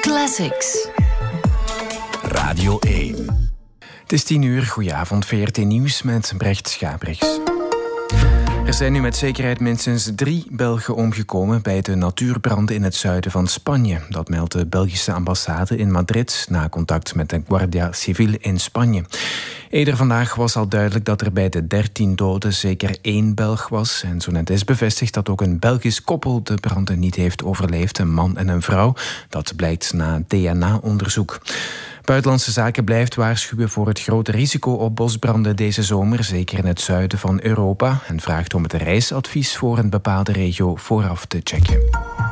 Classics. Radio 1. Het is 10:00, goedenavond, VRT Nieuws met Brecht Schabrichs. Er zijn nu met zekerheid minstens 3 Belgen omgekomen bij de natuurbranden in het zuiden van Spanje. Dat meldt de Belgische ambassade in Madrid na contact met de Guardia Civil in Spanje. Eerder vandaag was al duidelijk dat er bij de 13 doden zeker 1 Belg was. En zo net is bevestigd dat ook een Belgisch koppel de branden niet heeft overleefd, een man en een vrouw. Dat blijkt na DNA-onderzoek. Buitenlandse Zaken blijft waarschuwen voor het grote risico op bosbranden deze zomer, zeker in het zuiden van Europa, en vraagt om het reisadvies voor een bepaalde regio vooraf te checken.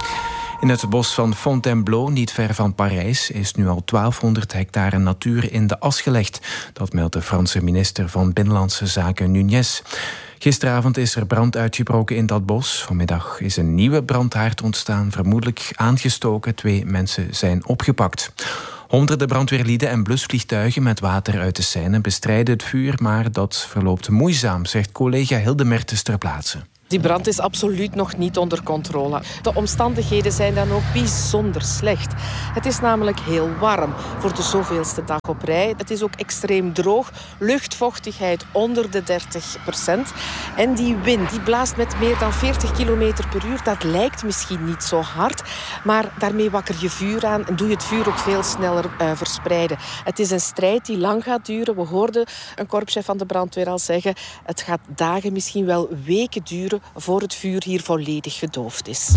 In het bos van Fontainebleau, niet ver van Parijs, is nu al 1200 hectare natuur in de as gelegd. Dat meldt de Franse minister van Binnenlandse Zaken Nunez. Gisteravond is er brand uitgebroken in dat bos. Vanmiddag is een nieuwe brandhaard ontstaan, vermoedelijk aangestoken. 2 mensen zijn opgepakt. Honderden brandweerlieden en blusvliegtuigen met water uit de Seine bestrijden het vuur, maar dat verloopt moeizaam, zegt collega Hilde Mertens ter plaatse. Die brand is absoluut nog niet onder controle. De omstandigheden zijn dan ook bijzonder slecht. Het is namelijk heel warm voor de zoveelste dag op rij. Het is ook extreem droog, luchtvochtigheid onder de 30%. En die wind die blaast met meer dan 40 km per uur. Dat lijkt misschien niet zo hard, maar daarmee wakker je vuur aan en doe je het vuur ook veel sneller verspreiden. Het is een strijd die lang gaat duren. We hoorden een korpschef van de brandweer al zeggen, het gaat dagen, misschien wel weken duren voor het vuur hier volledig gedoofd is.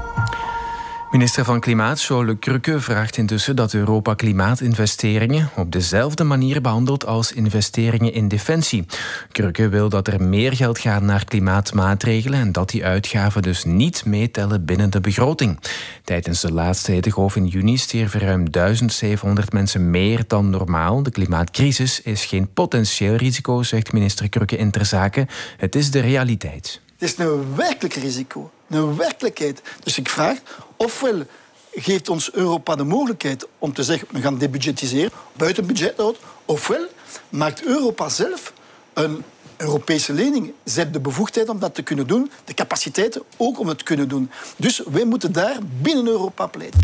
Minister van Klimaat, Jean Le Cruque, vraagt intussen dat Europa klimaatinvesteringen op dezelfde manier behandelt als investeringen in defensie. Cruque wil dat er meer geld gaat naar klimaatmaatregelen en dat die uitgaven dus niet meetellen binnen de begroting. Tijdens de laatste hittegolf in juni stierven ruim 1700 mensen meer dan normaal. De klimaatcrisis is geen potentieel risico, zegt minister Cruque in ter zake. Het is de realiteit. Het is een werkelijk risico, een werkelijkheid. Dus ik vraag, ofwel geeft ons Europa de mogelijkheid om te zeggen, we gaan debudgetiseren, buiten budget houdt, ofwel maakt Europa zelf een Europese lening. Ze hebben de bevoegdheid om dat te kunnen doen, de capaciteiten ook om het te kunnen doen. Dus wij moeten daar binnen Europa pleiten.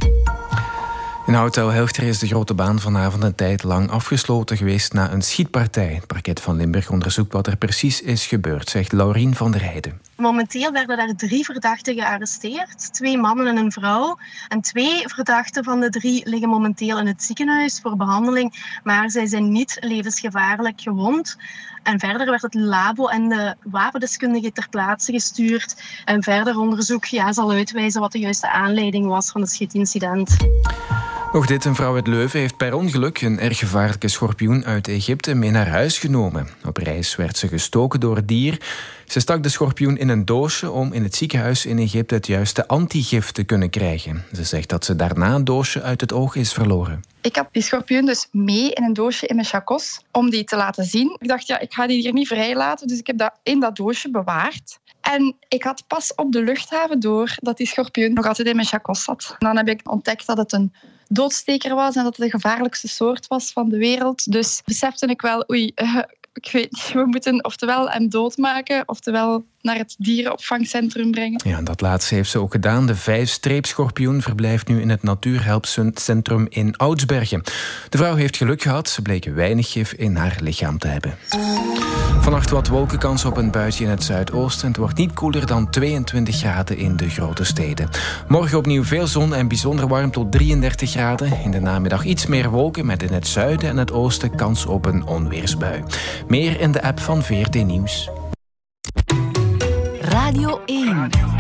In Hotel Helchter is de Grote Baan vanavond een tijd lang afgesloten geweest na een schietpartij. Het parket van Limburg onderzoekt wat er precies is gebeurd, zegt Laurien van der Heijden. Momenteel werden daar 3 verdachten gearresteerd. 2 mannen en een vrouw. En 2 verdachten van de 3 liggen momenteel in het ziekenhuis voor behandeling. Maar zij zijn niet levensgevaarlijk gewond. En verder werd het labo en de wapendeskundige ter plaatse gestuurd. En verder onderzoek zal uitwijzen wat de juiste aanleiding was van het schietincident. Nog dit, een vrouw uit Leuven heeft per ongeluk een erg gevaarlijke schorpioen uit Egypte mee naar huis genomen. Op reis werd ze gestoken door het dier. Ze stak de schorpioen in een doosje om in het ziekenhuis in Egypte het juiste antigif te kunnen krijgen. Ze zegt dat ze daarna een doosje uit het oog is verloren. Ik had die schorpioen dus mee in een doosje in mijn chacos om die te laten zien. Ik dacht, ik ga die hier niet vrij laten, dus ik heb dat in dat doosje bewaard. En ik had pas op de luchthaven door dat die schorpioen nog altijd in mijn chacos zat. En dan heb ik ontdekt dat het een doodsteker was en dat het de gevaarlijkste soort was van de wereld. Dus besefte ik wel, ik weet niet, we moeten oftewel hem doodmaken, oftewel naar het dierenopvangcentrum brengen. Ja, dat laatste heeft ze ook gedaan. De 5-streepschorpioen verblijft nu in het Natuurhelpcentrum in Oudsbergen. De vrouw heeft geluk gehad. Ze bleek weinig gif in haar lichaam te hebben. Vannacht wat wolkenkans op een buitje in het zuidoosten. Het wordt niet koeler dan 22 graden in de grote steden. Morgen opnieuw veel zon en bijzonder warm tot 33 graden. In de namiddag iets meer wolken met in het zuiden en het oosten kans op een onweersbui. Meer in de app van VRT Nieuws. Radio 1.